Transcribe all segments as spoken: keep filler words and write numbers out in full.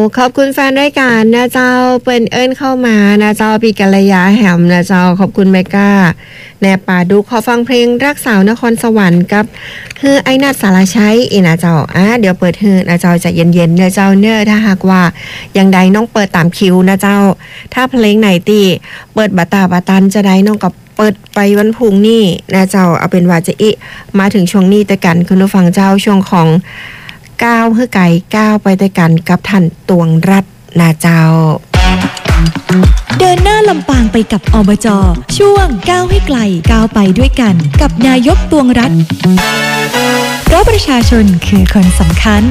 ขอบคุณแฟนรายการนะเจ้าเปิ้นเอิ้นเข้ามานะเจ้าปีกัลยาแหมนะเจ้าขอบคุณเมก้าแนป่าดูขอฟังเพลงรักสาวนครสวรรค์กับคือไอ้นัดสารชัยอีนะเจ้าอ่ะเดี๋ยวเปิดฮือนะเจ้าจะเย็นๆนะเจ้าเน้อถ้าหากว่ายังใดน้องเปิดตามคิวนะเจ้าถ้าเพลงไหนตีเปิดบัตตาบาตันจะได้น้องกับเปิดไปวันพุ่งนี่นะเจ้าเอาเป็นว่าจะอิมาถึงช่วงนี้แต่กันคุณผู้ฟังเจ้าช่วงของก้าวเพื่อไก่ก้าวไปด้วยกันกับท่านตวงรัตน์นาเจ้าเดินหน้าลำปางไปกับอบจ.ช่วงก้าวให้ไกลก้าวไปด้วยกันกับนายกตวงรัตน์เพราะประชาชนคือคนสำคัญ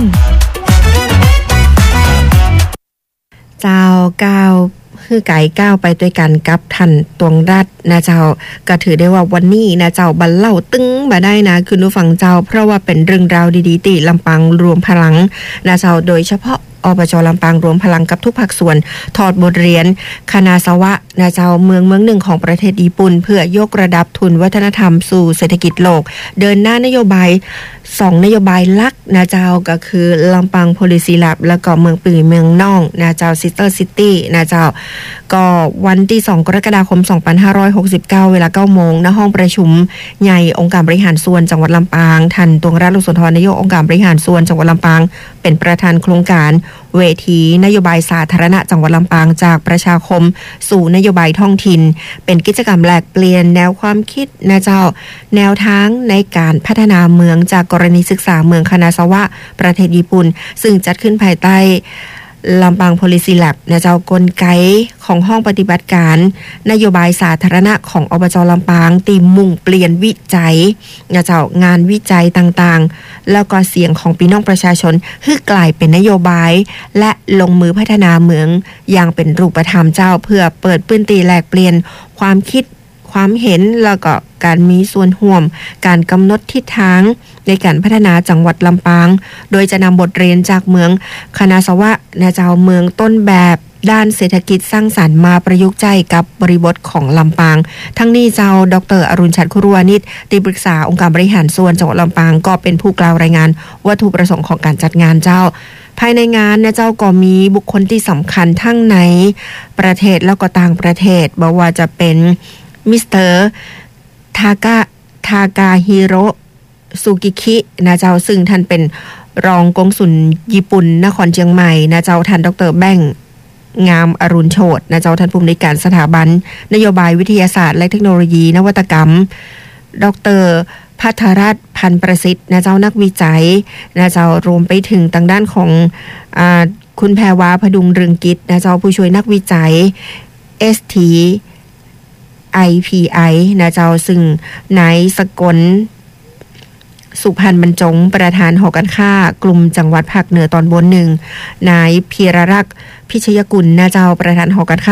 เจ้าก้าวคือไก่ก้าวไปด้วยกันกับท่านตวงรัตน์นะเจ้าก็ถือได้ว่าวันนี้นะเจ้าบันเล่าตึ้งมาได้นะคุณผู้ฟังเจ้าเพราะว่าเป็นเรื่องราวดีๆติลำปางรวมพลังนะเจ้าโดยเฉพาะอบจ.ลำปางรวมพลังกับทุกภาคส่วนถอดบทเรียนคณาสวะนะเจ้าเมืองเมืองหนึ่งของประเทศญี่ปุ่นเพื่อยกระดับทุนวัฒนธรรมสู่เศรษฐกิจโลกเดินหน้านโยบายสองนโยบายหลักนะเจ้าก็คือลำปาง Policy Lab แล้วก็เมืองปีเมืองน่องนะเจ้า Sister City นะเจ้าก็วันที่สองกรกฎาคมสองพันห้าร้อยหกสิบเก้าเวลา เก้าโมงณห้องประชุมใหญ่องค์การบริหารส่วนจังหวัดลำปางท่านตวงรัตน์ ลุสุนทรนายกองค์การบริหารส่วนจังหวัดลำปางเป็นประธานโครงการเวทีนโยบายสาธารณะจังหวัดลำปางจากประชาคมสู่นโยบายท้องถิ่นเป็นกิจกรรมแลกเปลี่ยนแนวความคิดนะเจ้าแนวทางในการพัฒนาเมืองจากกรณีศึกษาเมืองคานาซาวะประเทศญี่ปุ่นซึ่งจัดขึ้นภายใต้ลำปาง Policy Lab นะเจ้ากลไกของห้องปฏิบัติการนโยบายสาธารณะของอบจ.ลำปางตีมุ่งเปลี่ยนวิจัยนะเจ้างานวิจัยต่างๆแล้วก็เสียงของพี่น้องประชาชนให้กลายเป็นนโยบายและลงมือพัฒนาเมืองอย่างเป็นรูปธรรมเจ้าเพื่อเปิดพื้นที่แลกเปลี่ยนความคิดความเห็นแล้วก็การมีส่วนร่วมการกำหนดทิศทางในการพัฒนาจังหวัดลำปางโดยจะนำบทเรียนจากเมืองคณาสวะนะเจ้าเมืองต้นแบบด้านเศรษฐกิจสร้างสรรค์มาประยุกต์ใจกับบริบทของลำปางทั้งนี้เจ้าดร.อรุณชัดคุรุวานิชที่ปรึกษาองค์การบริหารส่วนจังหวัดลำปางก็เป็นผู้กล่าวรายงานวัตถุประสงค์ของการจัดงานเจ้าภายในงานนะเจ้าก็มีบุคคลที่สำคัญทั้งในประเทศแล้วก็ต่างประเทศบอกว่าจะเป็นมิสเตอร์ทากะทากาฮิโร่ซูกิคินะเจ้าซึ่งท่านเป็นรองกงสุลญี่ปุ่นนครเชียงใหม่นะเจ้าท่านดร.แบงค์งามอรุณโชตินะเจ้าท่านผู้อำนวยการสถาบันนโยบายวิทยาศาสตร์และเทคโนโลยีนวัตกรรมดร.ภัทรรัตน์พันประสิทธิ์นะเจ้านักวิจัยนะเจ้ารวมไปถึงทางด้านของอ่าคุณแพรวาพดุงเรืองกิจนะเจ้าผู้ช่วยนักวิจัย เอส ที ไอ พี ไอ นะเจ้าซึ่งนายสกลสุพรรณบรรจงประธานหอการค้ากลุ่มจังหวัดภาคเหนือตอนบนหนึ่งนายพีรรักษ์พิชยกุลนะเจ้าประธานหอการค้า